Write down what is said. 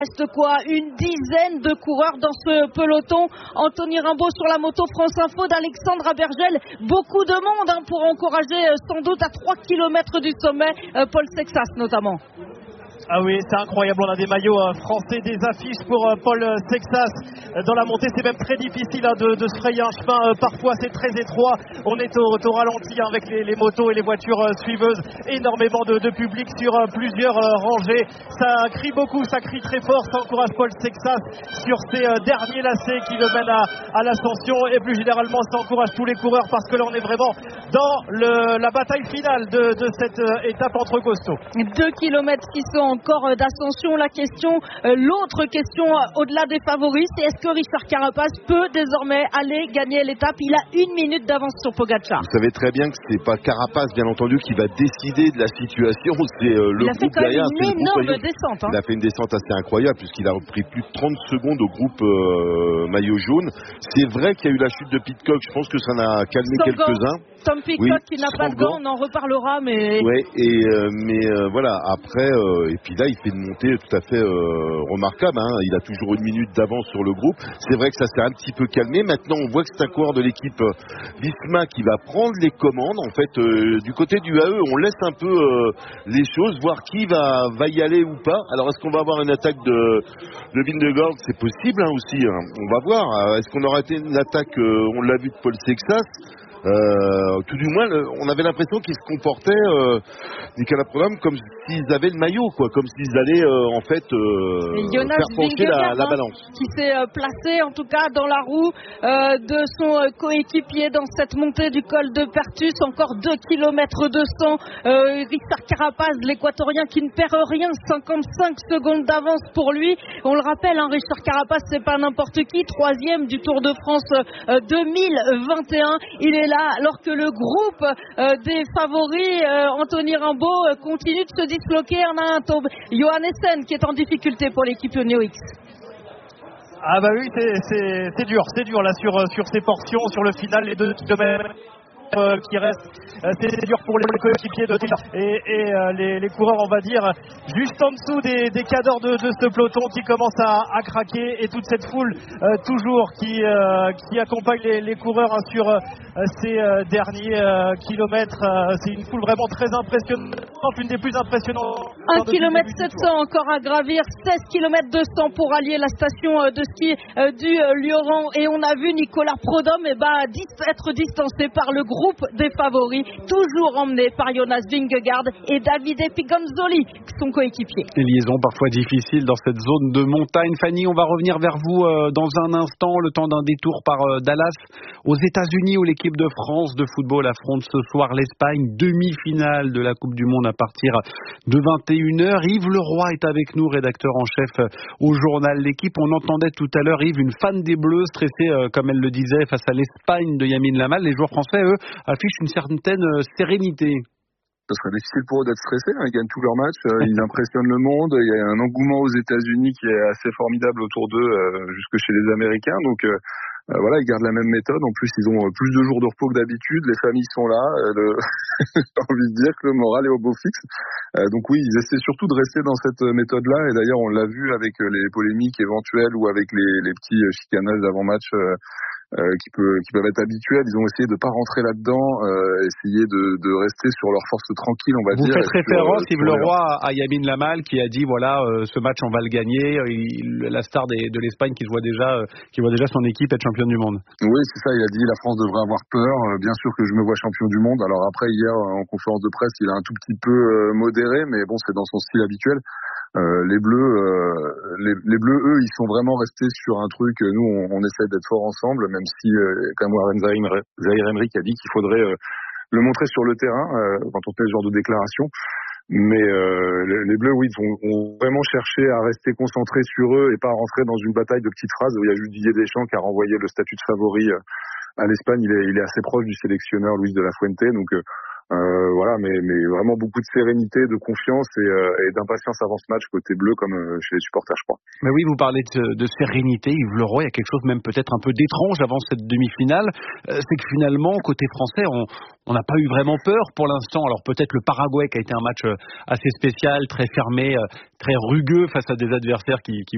Reste quoi, une dizaine de coureurs dans ce peloton. Anthony Rimbaud sur la moto France Info d'Alexandre Abergel. Beaucoup de monde pour encourager sans doute à 3 km du sommet Paul Sexas notamment. Ah oui, c'est incroyable, on a des maillots français, des affiches pour Paul Sexas. Dans la montée, c'est même très difficile de se frayer un chemin, parfois c'est très étroit. On est au ralenti avec les motos et les voitures suiveuses. Énormément de public sur plusieurs rangées. Ça crie beaucoup, ça crie très fort, ça encourage Paul Sexas sur ses derniers lacets qui le mènent à l'ascension. Et plus généralement, ça encourage tous les coureurs parce que là, on est vraiment dans la bataille finale de cette étape entre costauds. 2 km qui sont encore d'ascension. L'autre question au-delà des favoris, c'est est-ce que Richard Carapaz peut désormais aller gagner l'étape? Il a 1 minute d'avance sur Pogacar. Vous savez très bien que c'est pas Carapaz, bien entendu, qui va décider de la situation. C'est le il a fait groupe quand même derrière. une énorme descente. Il a fait une descente assez incroyable puisqu'il a repris plus de 30 secondes au groupe maillot jaune. C'est vrai qu'il y a eu la chute de Pidcock. Je pense que ça en a calmé quelques-uns. Tom Pidcock qui n'a pas de gants, on en reparlera, mais... Ouais, mais voilà, après, et puis là, il fait une montée tout à fait remarquable, hein. Il a toujours 1 minute d'avance sur le groupe. C'est vrai que ça s'est un petit peu calmé. Maintenant, on voit que c'est un coureur de l'équipe Visma qui va prendre les commandes. En fait, du côté du AE, on laisse un peu les choses, voir qui va y aller ou pas. Alors, est-ce qu'on va avoir une attaque de Vingegaard? C'est possible, hein, aussi, hein. On va voir. Est-ce qu'on aura été une attaque, on l'a vu, de Paul Sexas? Tout du moins, on avait l'impression qu'ils se comportaient, Nicolas Prodhomme, comme s'ils avaient le maillot, quoi, comme s'ils allaient en fait faire pencher la balance. Qui s'est placé en tout cas dans la roue de son coéquipier dans cette montée du col de Pertus. Encore 2 km 200. Richard Carapaz, l'équatorien qui ne perd rien, 55 secondes d'avance pour lui. On le rappelle, hein, Richard Carapaz, c'est pas n'importe qui, 3e du Tour de France 2021. Il est là alors que le groupe des favoris, Anthony Rimbaud, continue de se disloquer. On a un Taube Johannessen qui est en difficulté pour l'équipe Neo-X. Ah bah oui, c'est dur là sur ces portions, sur le final, les 2 km qui restent, c'est dur pour les coéquipiers de et les coureurs, on va dire, juste en dessous des cadors de ce peloton qui commence à craquer, et toute cette foule toujours qui accompagne les coureurs, hein, sur ces derniers kilomètres. C'est une foule vraiment très impressionnante, une des plus impressionnantes. 1 km 700 encore à gravir, 16 km 200 pour allier la station de ski du Lioran, et on a vu Nicolas Prodhomme être distancé par le groupe des favoris, toujours emmené par Jonas Vingegaard et Davide Pigonzoli, son coéquipier. Liaison parfois difficile dans cette zone de montagne. Fanny, on va revenir vers vous dans un instant, le temps d'un détour par Dallas, aux États-Unis, où l'équipe de France de football affronte ce soir l'Espagne, demi-finale de la Coupe du Monde à partir de 21h. Yves Leroy est avec nous, rédacteur en chef au journal L'Équipe. On entendait tout à l'heure Yves, une fan des Bleus, stressée, comme elle le disait, face à l'Espagne de Lamine Yamal. Les joueurs français, eux, affichent une certaine sérénité. Ce serait difficile pour eux d'être stressés, hein. Ils gagnent tous leurs matchs, ils impressionnent le monde, il y a un engouement aux États-Unis qui est assez formidable autour d'eux, jusque chez les Américains, donc voilà, ils gardent la même méthode. En plus, ils ont plus de jours de repos que d'habitude, les familles sont là, j'ai envie de dire que le moral est au beau fixe, donc oui, ils essaient surtout de rester dans cette méthode-là, et d'ailleurs on l'a vu avec les polémiques éventuelles ou avec les petits chicanages d'avant-match qui peuvent être habituels. Ils ont essayé de pas rentrer là-dedans, essayer de rester sur leur force tranquille, on va dire. Vous faites référence, Yves Leroy, à Lamine Yamal qui a dit voilà, ce match on va le gagner. La star de l'Espagne qui voit déjà son équipe être championne du monde. Oui, c'est ça. Il a dit la France devrait avoir peur. Bien sûr que je me vois champion du monde. Alors après, hier en conférence de presse, il a un tout petit peu modéré, mais bon, c'est dans son style habituel. Les Bleus, eux, ils sont vraiment restés sur un truc. Nous, on essaie d'être forts ensemble, même si, comme Zaïre Emery a dit qu'il faudrait le montrer sur le terrain quand on fait ce genre de déclaration. Mais les Bleus, oui, ont vraiment cherché à rester concentrés sur eux et pas à rentrer dans une bataille de petites phrases où il y a juste Didier Deschamps qui a renvoyé le statut de favori à l'Espagne. Il est assez proche du sélectionneur Luis de la Fuente, donc. Voilà, mais vraiment beaucoup de sérénité, de confiance et d'impatience avant ce match côté bleu, comme chez les supporters, je crois. Mais oui, vous parlez de sérénité, Yves Leroy. Il y a quelque chose même peut-être un peu d'étrange avant cette demi-finale. C'est que finalement, côté français, on n'a pas eu vraiment peur pour l'instant. Alors peut-être le Paraguay qui a été un match assez spécial, très fermé, très rugueux face à des adversaires qui